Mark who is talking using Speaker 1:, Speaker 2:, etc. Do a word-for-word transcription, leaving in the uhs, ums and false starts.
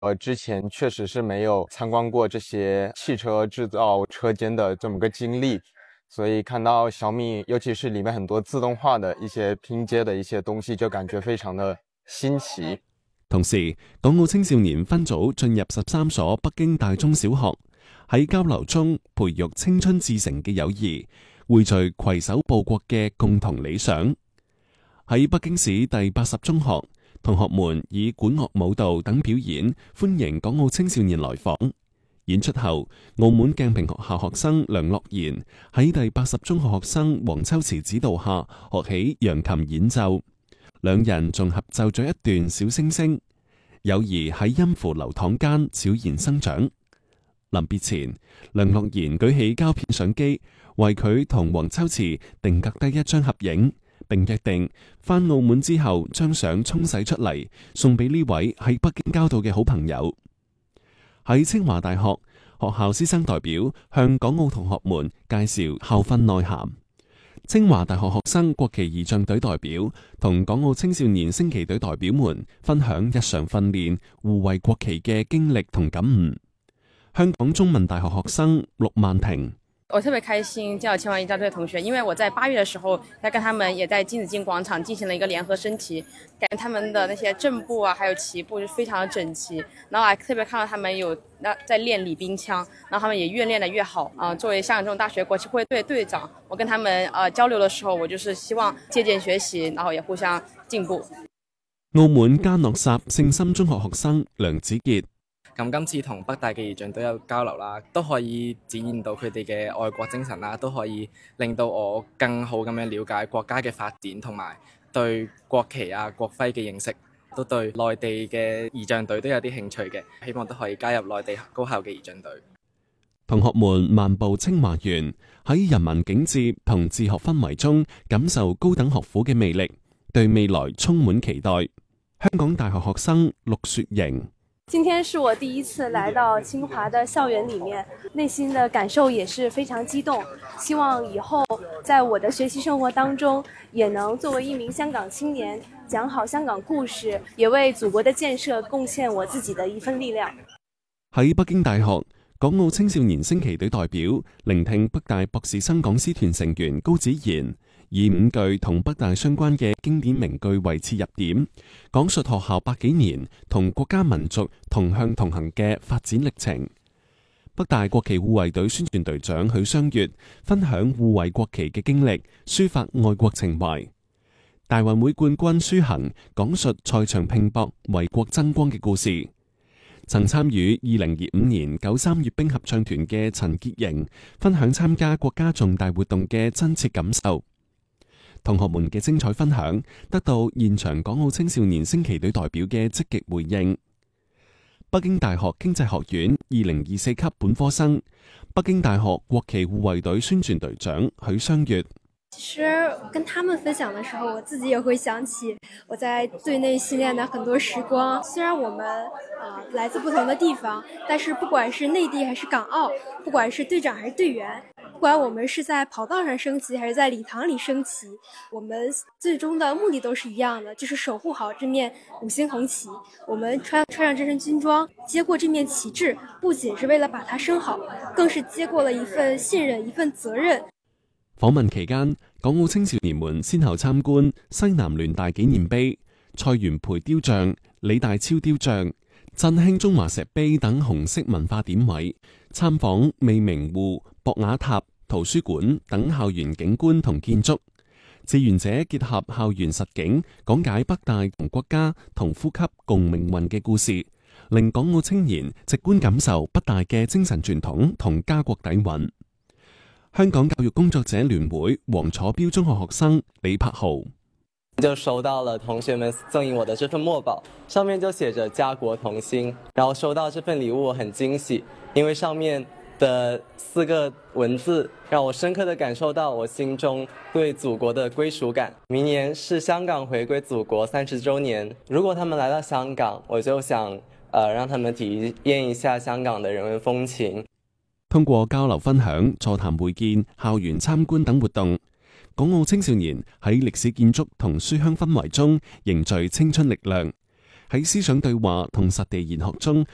Speaker 1: 呃，之前确實是沒有參觀過這些汽車製造車間的這麼個經歷，所以看到小米，尤其是裡面很多自動化的一些拼接的一些東西，就感覺非常的新奇。
Speaker 2: 同時，港澳青少年分組進入十三所北京大中小學，喺交流中培育青春至誠嘅友誼，匯聚攜手報國嘅共同理想。喺北京市第八十中學，同學們以管樂舞蹈等表演歡迎港澳青少年來訪。演出後，澳門鏡平學校學生梁樂賢喺第八十中學學生黃秋慈指導下學起揚琴演奏，兩人仲合奏咗一段小星星，友誼喺音符流淌間悄然生長。臨別前，梁樂賢舉起膠片相機，為佢同黃秋慈定格低一張合影，並約定返澳門之後將相沖洗出嚟，送俾呢位喺北京交到嘅好朋友。喺清華大學，學校師生代表向港澳同學們介紹校訓內涵。清華大學學生國旗儀仗隊代表同港澳青少年升旗隊代表們分享日常訓練護衛國旗嘅經歷同感悟。香港中文大學學生陸曼婷，
Speaker 3: 我特別開心見到清華儀仗隊的同學，因為我在八月的時候，在跟他們也在金紫荊廣場進行了一個聯合升旗，感覺他們的那些正步啊，還有旗步就非常的整齊。然後還特別看到他們有在練禮兵槍，然後他們也越練得越好啊。作為香港這種大學國旗會隊隊長，我跟他們呃交流的時候，我就是希望借鑑學習，然後也互相進步。
Speaker 2: 澳門嘉諾撒聖心中學學生梁子傑。
Speaker 4: 咁今次同北大嘅儀仗隊有交流啦，都可以展現到佢哋嘅愛國精神啦，都可以令到我更好咁樣了解國家嘅發展，同埋對國旗啊、國徽嘅認識，都對內地嘅儀仗隊都有啲興趣嘅，希望都可以加入內地高校嘅儀仗隊。
Speaker 2: 同學們漫步清華園，喺人文景致同自學氛圍中感受高等學府嘅魅力，對未來充滿期待。香港大學學生陸雪瑩。
Speaker 5: 今天是我第一次來到清華的校園裏面，內心的感受也是非常激動。希望以後在我的學習生活當中，也能作為一名香港青年，講好香港故事，也為祖國的建設貢獻我自己的一份力量。
Speaker 2: 喺北京大學，港澳青少年升旗隊代表聆聽北大博士生講師團成員高子賢以五句同北大相關嘅經典名句為切入點，講述學校百幾年同國家民族同向同行嘅發展歷程。北大國旗護衛隊宣傳隊長許雙月分享護衛國旗嘅經歷，抒發愛國情懷。大運會冠軍舒恒講述賽場拼搏為國爭光嘅故事。曾參與二零二五年九三閱兵合唱團嘅陳潔瑩分享參加國家重大活動嘅真切感受。同學們嘅精彩分享得到現場港澳青少年升旗隊代表嘅積極回應。北京大學經濟學院二零二四級本科生，北京大學國旗護衛隊宣傳隊長許雙月。
Speaker 6: 其實跟他們分享的時候，我自己也會想起我在隊內訓練的很多時光。雖然我們啊、呃、來自不同的地方，但是不管是內地還是港澳，不管是隊長還是隊員，不管我們是在跑道上升旗還是在禮堂裏升旗，我們最終的目的都是一樣的，就是守護好這面五星紅旗。我們穿穿上這身軍裝，接過這面旗幟，不僅是為了把它升好，更是接過了一份信任，一份責任。
Speaker 2: 訪問期間，港澳青少年們先後參觀西南聯大紀念碑、蔡元培雕像、李大釗雕像、振興中華石碑等紅色文化點位，參訪未名湖、博雅塔、圖書館等校園景觀同建築。志願者結合校園實景，講解北大同國家同呼吸共命運嘅故事，令港澳青年直觀感受北大嘅精神傳統同家國底蘊。香港教育工作者聯會黃楚標中學學生李柏豪
Speaker 7: 就收到了同學們贈予我的這份墨寶，上面就寫着家國同心。然後收到這份禮物我很驚喜，因為上面的四個文字讓我深刻地感受到我心中對祖國的歸屬感。明年是香港回歸祖國三十週年，如果他們來到香港，我就想呃讓他們體驗一下香港的人文風情。
Speaker 2: 通過交流分享、座談會見、校園參觀等活動，港澳青少年喺歷史建築同書香氛圍中凝聚青春力量，喺思想對話同實地研學中